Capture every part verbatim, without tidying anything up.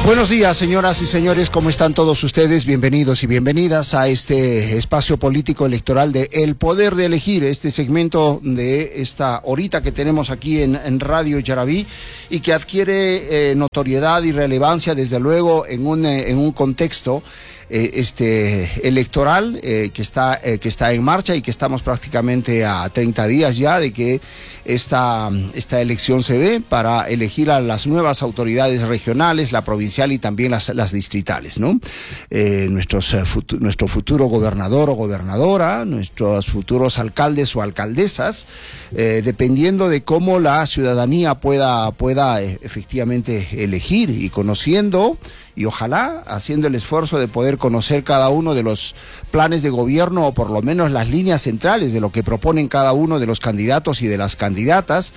Buenos días, señoras y señores, ¿cómo están todos ustedes? Bienvenidos y bienvenidas a este espacio político electoral de El Poder de Elegir, este segmento de esta horita que tenemos aquí en, en Radio Yaraví y que adquiere eh, notoriedad y relevancia, desde luego, en un, eh, en un contexto eh, este, electoral eh, que, está, eh, que está en marcha y que estamos prácticamente a treinta días ya de que esta, esta elección se dé para elegir a las nuevas autoridades regionales, la provincial y también las, las distritales, ¿no? Eh, nuestros, eh, futu nuestro futuro gobernador o gobernadora, nuestros futuros alcaldes o alcaldesas, eh, dependiendo de cómo la ciudadanía pueda, pueda eh, efectivamente elegir y conociendo y ojalá haciendo el esfuerzo de poder conocer cada uno de los planes de gobierno o por lo menos las líneas centrales de lo que proponen cada uno de los candidatos y de las candidatas,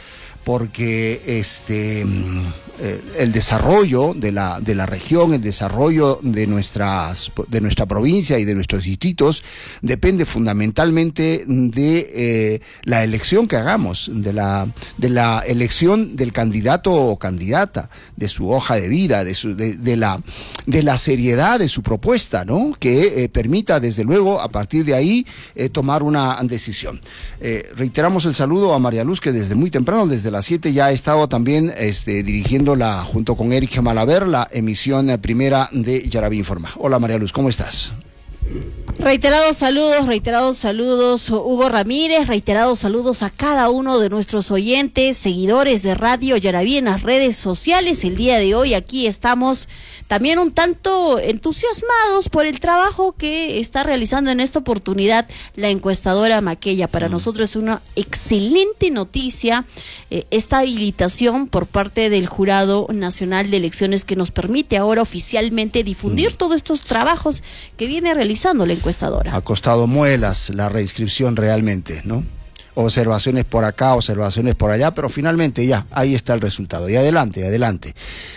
porque este eh, el desarrollo de la de la región, el desarrollo de nuestras de nuestra provincia y de nuestros distritos depende fundamentalmente de eh, la elección que hagamos, de la de la elección del candidato o candidata, de su hoja de vida, de su de, de la de la seriedad de su propuesta, ¿no? Que eh, permita desde luego a partir de ahí eh, tomar una decisión. Eh, reiteramos el saludo a María Luz, que desde muy temprano, desde las siete, ya ha estado también este, dirigiendo la, junto con Eric Malaver, la emisión primera de Yaraví Informa. Hola María Luz, ¿cómo estás? Reiterados saludos, reiterados saludos Hugo Ramírez, reiterados saludos a cada uno de nuestros oyentes, seguidores de Radio Yaraví en las redes sociales. El día de hoy aquí estamos también un tanto entusiasmados por el trabajo que está realizando en esta oportunidad la encuestadora Maquella. Para mm. nosotros es una excelente noticia eh, esta habilitación por parte del Jurado Nacional de Elecciones que nos permite ahora oficialmente difundir mm. todos estos trabajos que viene realizando la encuestadora. Ha costado muelas la reinscripción realmente, ¿no? Observaciones por acá, observaciones por allá, pero finalmente ya, ahí está el resultado. Y adelante, adelante.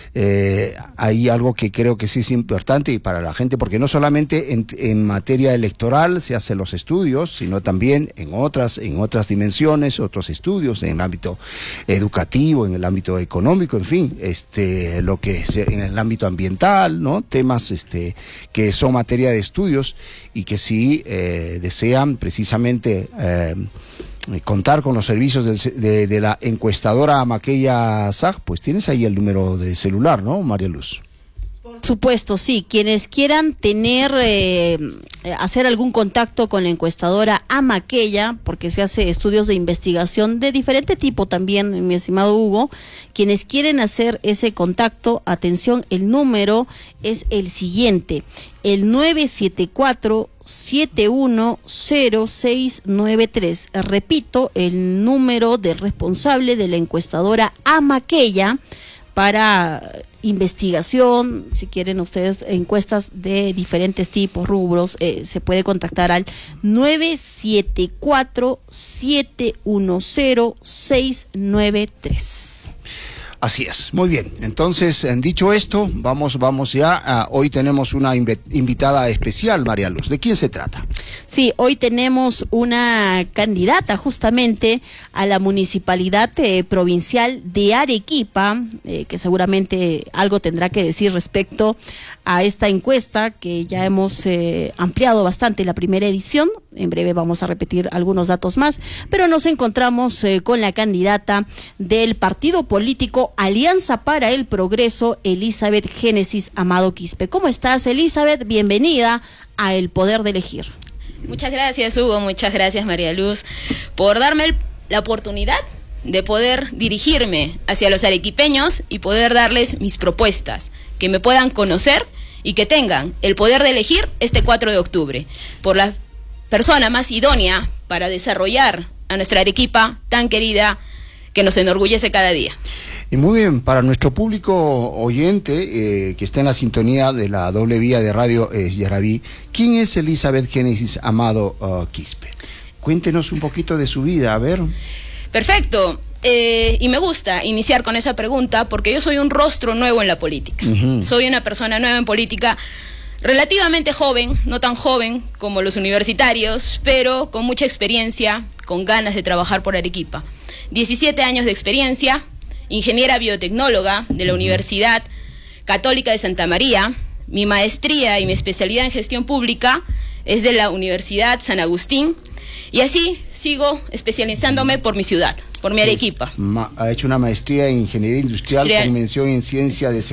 Eh, hay algo que creo que sí es importante y para la gente, porque no solamente en, en materia electoral se hacen los estudios, sino también en otras, en otras dimensiones, otros estudios, en el ámbito educativo, en el ámbito económico, en fin, este, lo que se, en el ámbito ambiental, ¿no? Temas este, que son materia de estudios y que sí eh, desean precisamente eh, contar con los servicios de, de, de la encuestadora Maquella S A G, pues tienes ahí el número de celular, ¿no, María Luz? Por supuesto, sí. Quienes quieran tener, eh, hacer algún contacto con la encuestadora a Maquella, porque se hace estudios de investigación de diferente tipo también, mi estimado Hugo, quienes quieren hacer ese contacto, atención, el número es el siguiente, el nueve siete cuatro, siete uno cero seis nueve tres. Repito, el número del responsable de la encuestadora a Maquella para investigación, si quieren ustedes encuestas de diferentes tipos, rubros, eh, se puede contactar al nueve siete cuatro, siete uno cero seis nueve tres. Así es, muy bien. Entonces, dicho esto, vamos, vamos ya. A, hoy tenemos una invitada especial, María Luz. ¿De quién se trata? Sí, hoy tenemos una candidata justamente a la municipalidad eh, provincial de Arequipa, eh, que seguramente algo tendrá que decir respecto a esta encuesta que ya hemos eh, ampliado bastante la primera edición. En breve vamos a repetir algunos datos más, pero nos encontramos eh, con la candidata del partido político Alianza para el Progreso, Elizabeth Génesis Amado Quispe. ¿Cómo estás, Elizabeth? Bienvenida a El Poder de Elegir. Muchas gracias, Hugo, muchas gracias, María Luz, por darme el, la oportunidad de poder dirigirme hacia los arequipeños y poder darles mis propuestas, que me puedan conocer y que tengan el poder de elegir este cuatro de octubre, por la persona más idónea para desarrollar a nuestra Arequipa tan querida que nos enorgullece cada día. Y muy bien, para nuestro público oyente eh, que está en la sintonía de la doble vía de Radio eh, Yaraví, ¿quién es Elizabeth Génesis Amado uh, Quispe? Cuéntenos un poquito de su vida, a ver. Perfecto, eh, y me gusta iniciar con esa pregunta porque yo soy un rostro nuevo en la política. Uh-huh. Soy una persona nueva en política, relativamente joven, no tan joven como los universitarios, pero con mucha experiencia, con ganas de trabajar por Arequipa. diecisiete años de experiencia, ingeniera biotecnóloga de la Universidad Católica de Santa María. Mi maestría y mi especialidad en gestión pública es de la Universidad San Agustín. Y así sigo especializándome por mi ciudad, por mi Arequipa. Ha hecho una maestría en Ingeniería Industrial con mención en Ciencia de